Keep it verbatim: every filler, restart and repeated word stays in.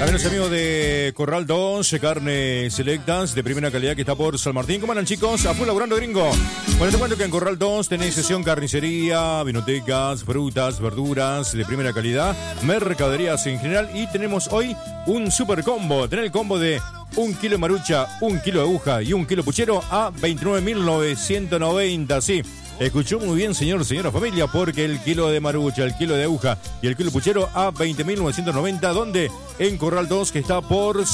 También los amigos de Corral dos, carne selectas de primera calidad que está por San Martín. ¿Cómo andan, chicos? A full laburando, gringo. Bueno, te cuento que en Corral dos tenéis sesión carnicería, vinotecas, frutas, verduras de primera calidad, mercaderías en general, y tenemos hoy un super combo. Tenés el combo de un kilo de marucha, un kilo de aguja y un kilo puchero a veintinueve mil novecientos noventa. Sí, escuchó muy bien, señor, señora familia, porque el kilo de marucha, el kilo de aguja y el kilo puchero a veinte mil novecientos noventa. ¿Dónde? En Corral dos, que está por